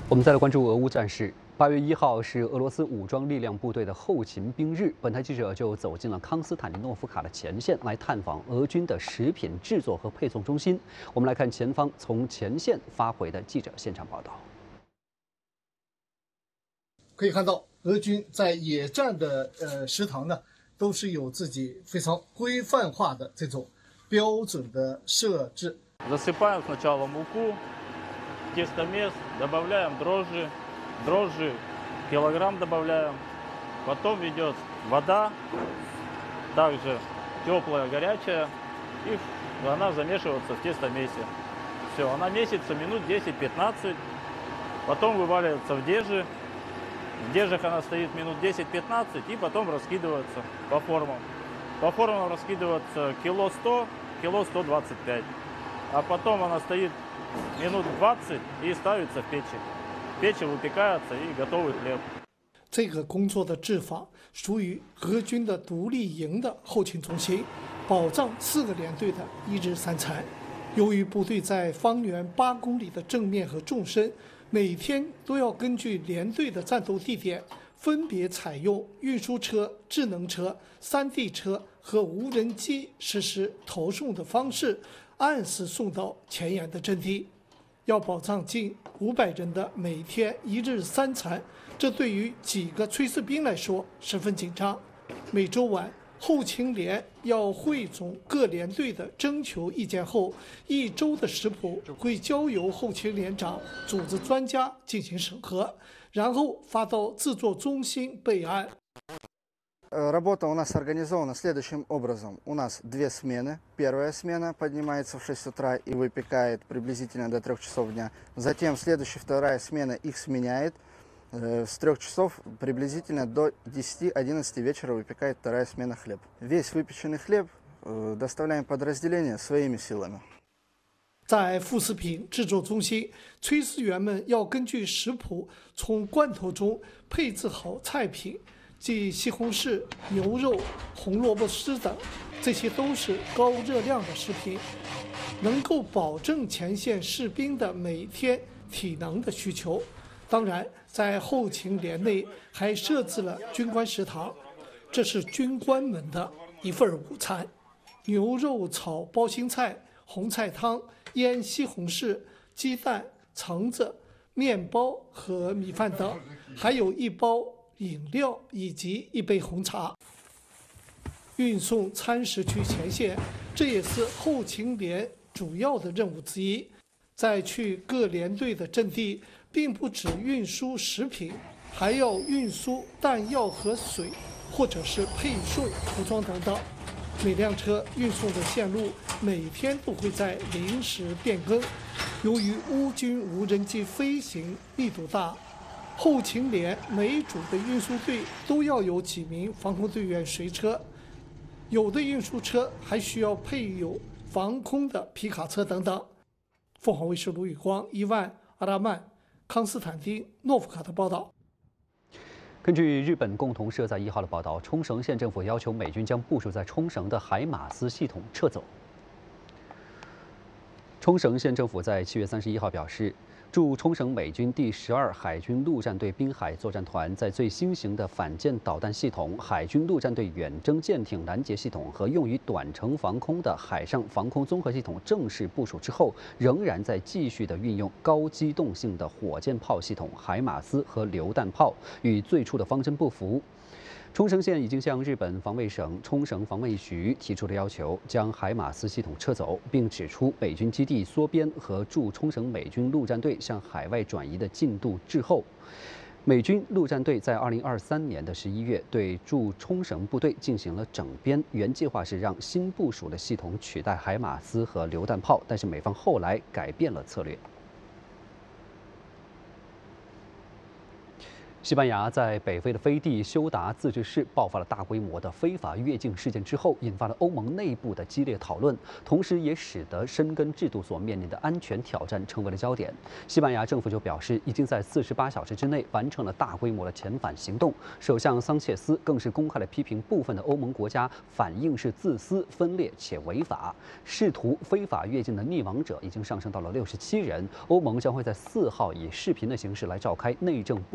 我们再来关注俄乌战事。8月1号是俄罗斯武装力量部队的后勤兵日，本台记者就走进了康斯坦丁诺夫卡的前线，来探访俄军的食品制作和配送中心。我们来看前方从前线发回的记者现场报道。 可以看到，俄军在野战的食堂呢，都是有自己非常规范化的这种标准的设置。 Засыпаем сначала муку, тестомес, добавляем дрожжи килограмм добавляем, потом идет вода, также теплая, горячая, и она замешивается в тестомесе. Все, она месится минут 10-15, потом вываливается в дежи. В дежах она стоит минут 10-15 и потом раскидывается по формам. По формам раскидывается кило 100, кило 125. А потом она стоит минут 20 и ставится в печи. В печи выпекается и готовый хлеб. 这个工作的制法属于俄军的独立营的后勤中心，保障4个连队的1日3餐。由于部队在方圆8公里的正面和纵深，每天都要根据连队的战斗地点，分别采用运输车、智能车、3D 车和无人机实施投送的方式，按时送到前沿的阵地。要保障近500人的每天1日3餐，这对于几个炊事兵来说十分紧张。每周晚，后勤连要汇总各连队的征求意见后，1周的食谱会交由后勤连长组织专家进行审核，然后发到制作中心备案。 Работа у нас организована следующим образом. У нас 2 смены. Первая смена поднимается в 6 утра и выпекает приблизительно до 3 часов дня. Затем следующая, вторая смена их сменяет. С 3 часов приблизительно до 10-11 вечера выпекает вторая смена хлеб. Весь выпеченный хлеб доставляем подразделение своими силами. 在副食品制作中心，炊事员们要根据食谱从罐头中配置好菜品，即西红柿、牛肉、红萝卜丝等，这些都是高热量的食品，能够保证前线士兵的每天体能的需求。当然，在后勤连内还设置了军官食堂，这是军官们的一份午餐：牛肉炒包心菜、红菜汤、腌西红柿、鸡蛋、橙子、面包和米饭等，还有1包饮料以及1杯红茶。运送餐食去前线，这也是后勤连主要的任务之一。在去各连队的阵地，并不只运输食品，还要运输弹药和水，或者是配送服装等等。每辆车运送的线路每天都会在临时变更。由于乌军无人机飞行密度大，后勤连每组的运输队都要有几名防空队员随车，有的运输车还需要配有防空的皮卡车等等。凤凰卫视卢宇光、伊万、阿拉曼、康斯坦丁诺夫卡的报道。 根据日本共同社在1号的报道，冲绳县政府要求美军将部署在冲绳的海马斯系统撤走。冲绳县政府在7月31号表示，驻冲绳美军第12海军陆战队滨海作战团在最新型的反舰导弹系统、海军陆战队远征舰艇拦截系统和用于短程防空的海上防空综合系统正式部署之后，仍然在继续的运用高机动性的火箭炮系统海马斯和榴弹炮，与最初的方针不符。冲绳县已经向日本防卫省冲绳防卫局提出了要求，将海马斯系统撤走，并指出美军基地缩编和驻冲绳美军陆战队向海外转移的进度滞后。美军陆战队在2023年的11月对驻冲绳部队进行了整编，原计划是让新部署的系统取代海马斯和榴弹炮，但是美方后来改变了策略。 西班牙在北非的飞地休达自治市爆发了大规模的非法越境事件之后，引发了欧盟内部的激烈讨论，同时也使得深根制度所面临的安全挑战成为了焦点。西班牙政府就表示，已经在48小时之内完成了大规模的遣返行动。首相桑切斯更是公开了批评部分的欧盟国家反应是自私、分裂且违法。试图非法越境的溺亡者已经上升到了67人。欧盟将会在4号以视频的形式来召开内政部